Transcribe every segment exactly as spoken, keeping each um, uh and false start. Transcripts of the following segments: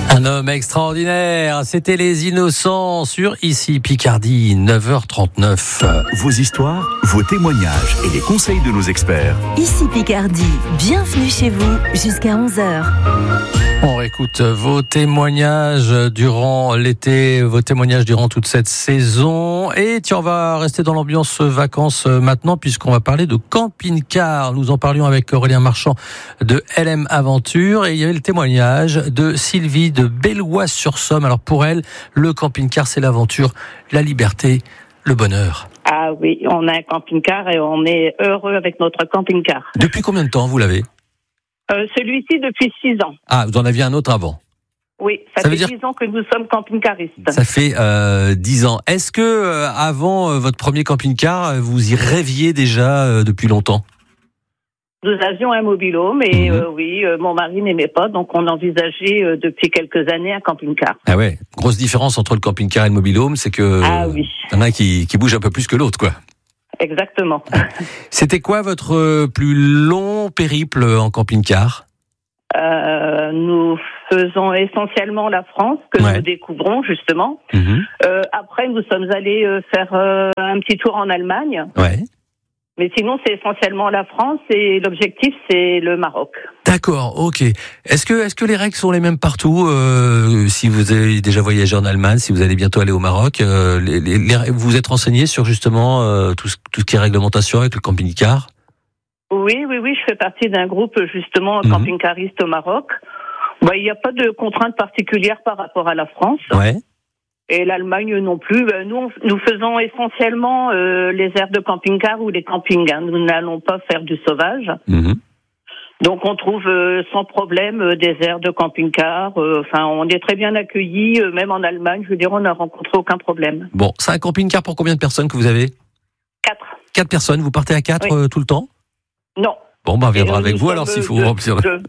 Un homme extraordinaire, c'était Les Innocents sur Ici Picardie, neuf heures trente-neuf. Vos histoires, vos témoignages et les conseils de nos experts. Ici Picardie, bienvenue chez vous jusqu'à onze heures. On réécoute vos témoignages durant l'été, vos témoignages durant toute cette saison. Et tiens, on va rester dans l'ambiance vacances maintenant puisqu'on va parler de camping-car. Nous en parlions avec Aurélien Marchand de L M Aventure et il y avait le témoignage de Sylvie de Bellois-sur-Somme. Alors pour elle, le camping-car, c'est l'aventure, la liberté, le bonheur. Ah oui, on a un camping-car et on est heureux avec notre camping-car. Depuis combien de temps vous l'avez ? Euh, celui-ci depuis six ans. Ah, vous en aviez un autre avant ? Oui, ça, ça fait dix ans que nous sommes camping-caristes. Ça fait euh, dix ans. Est-ce que euh, avant euh, votre premier camping-car, vous y rêviez déjà euh, depuis longtemps ? Nous avions un mobil-home, mais mmh. euh, oui, euh, mon mari n'aimait pas, donc on envisageait euh, depuis quelques années un camping-car. Ah ouais, grosse différence entre le camping-car et le mobil-home, c'est que ah oui. y en a qui, qui bouge un peu plus que l'autre, quoi. Exactement. C'était quoi votre plus long périple en camping-car ? euh, Nous faisons essentiellement la France, que ouais. nous découvrons justement. Mmh. Euh, après, nous sommes allés euh, faire euh, un petit tour en Allemagne. Ouais. Mais sinon, c'est essentiellement la France et l'objectif, c'est le Maroc. D'accord, ok. Est-ce que, est-ce que les règles sont les mêmes partout euh, si vous avez déjà voyagé en Allemagne, si vous allez bientôt aller au Maroc, euh, les, les, les, vous vous êtes renseigné sur justement euh, tout, ce, tout ce qui est réglementation avec le camping-car ? Oui, oui, oui. Je fais partie d'un groupe justement mmh. camping-cariste au Maroc. Bah, il n'y a pas de contraintes particulières par rapport à la France. Ouais. Et l'Allemagne non plus. Nous, nous faisons essentiellement euh, les aires de camping-car ou les campings. Hein. Nous n'allons pas faire du sauvage. Mmh. Donc, on trouve euh, sans problème euh, des aires de camping-car. Enfin, euh, on est très bien accueillis, euh, même en Allemagne. Je veux dire, on n'a rencontré aucun problème. Bon, c'est un camping-car pour combien de personnes que vous avez ? Quatre. Quatre personnes. Vous partez à quatre oui. euh, tout le temps ? Non. Bon, ben, on viendra avec vous alors s'il faut deux, remplir. Deux.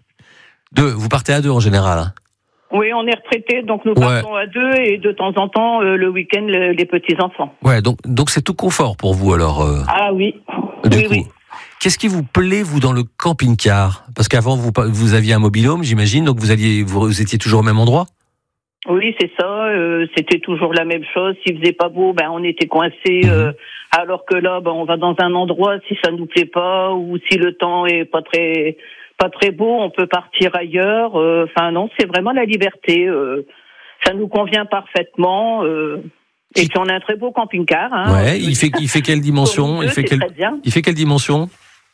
deux. Vous partez à deux en général, hein ? Oui, on est retraités, donc nous partons ouais. à deux et de temps en temps, euh, le week-end, le, les petits-enfants. Ouais, donc donc c'est tout confort pour vous alors euh... Ah oui, du oui, coup. oui. Qu'est-ce qui vous plaît, vous, dans le camping-car ? Parce qu'avant, vous, vous aviez un mobil-home, j'imagine, donc vous, alliez, vous étiez toujours au même endroit ? Oui, c'est ça. Euh, c'était toujours la même chose. S'il faisait pas beau, ben on était coincés. Mmh. Euh, alors que là, ben on va dans un endroit, si ça nous plaît pas ou si le temps est pas très pas très beau, on peut partir ailleurs. Enfin euh, non, c'est vraiment la liberté. Euh, ça nous convient parfaitement. Euh, et puis on a un très beau camping-car. Hein, ouais, il fait il fait quelle dimension ? deux, Il fait quelle il fait quelle dimension ?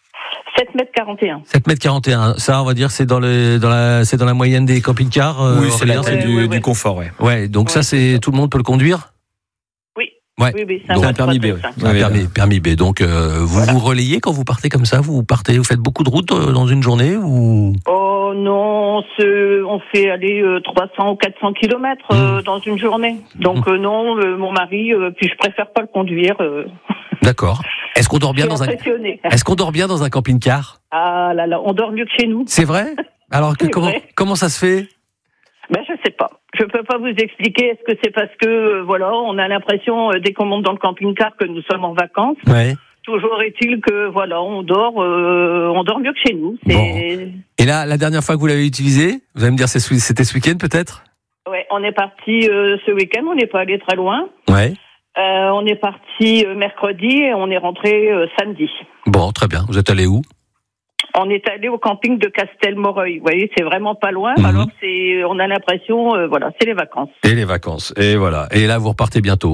sept mètres quarante et un. sept mètres quarante et un. Ça, on va dire, c'est dans le dans la c'est dans la moyenne des camping-cars. Euh, oui, c'est, la, c'est ouais, du, ouais, du ouais. confort, ouais. Ouais, donc ouais, ça, c'est tout le monde peut le conduire ? Oui. Ouais. Oui, oui, c'est donc, un, un permis B. Ouais. Un permis, permis B. Donc, euh, vous voilà. vous relayez quand vous partez comme ça ? Vous partez, vous faites beaucoup de routes euh, dans une journée ou ? Oh non, on, se, on fait aller euh, trois cents ou quatre cents kilomètres euh, mmh. dans une journée. Donc mmh. euh, non, euh, mon mari, euh, puis je préfère pas le conduire. Euh. D'accord. Est-ce qu'on dort bien dans un Est-ce qu'on dort bien dans un camping-car ? Ah là là, on dort mieux que chez nous. C'est vrai ? Alors que, comment vrai. comment ça se fait ? Ben je sais pas. Je peux pas vous expliquer. Est-ce que c'est parce que euh, voilà, on a l'impression euh, dès qu'on monte dans le camping-car que nous sommes en vacances. Ouais. Toujours est-il que voilà, on dort, euh, on dort mieux que chez nous. C'est... Bon. Et là, la dernière fois que vous l'avez utilisé, vous allez me dire c'était ce week-end peut-être ? Ouais, on est parti euh, ce week-end. On n'est pas allé très loin. Ouais. Euh, on est parti euh, mercredi et on est rentré euh, samedi. Bon, très bien. Vous êtes allé où ? On est allé au camping de Castelmoreuil. Vous voyez, c'est vraiment pas loin. Mmh. Alors, c'est, on a l'impression, euh, voilà, c'est les vacances. Et les vacances. Et voilà. Et là, vous repartez bientôt.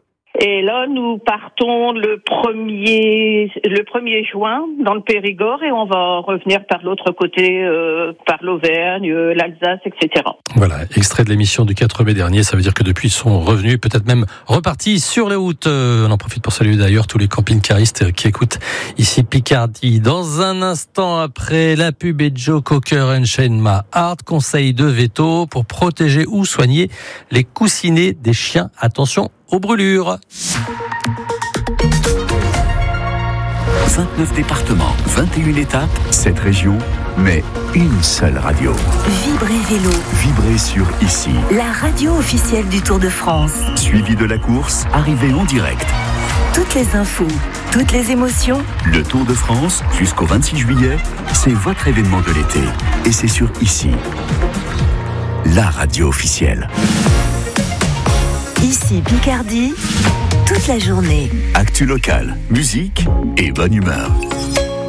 Et là, nous partons le premier, le premier juin dans le Périgord et on va revenir par l'autre côté, euh, par l'Auvergne, euh, l'Alsace, et cetera. Voilà, extrait de l'émission du quatre mai dernier. Ça veut dire que depuis, ils sont revenus, peut-être même repartis sur les routes. Euh, on en profite pour saluer d'ailleurs tous les camping-caristes qui écoutent ici Picardie. Dans un instant après la pub et Joe Cocker and Shenma Hart, conseil de veto pour protéger ou soigner les coussinets des chiens. Attention aux brûlures. vingt-neuf départements, vingt et une étapes, sept régions, mais une seule radio. Vibrez Vélo. Vibrez sur Ici. La radio officielle du Tour de France. Suivi de la course, arrivée en direct. Toutes les infos, toutes les émotions. Le Tour de France, jusqu'au vingt-six juillet, c'est votre événement de l'été. Et c'est sur Ici. la radio officielle. Ici Picardie, toute la journée. Actu locale, musique et bonne humeur.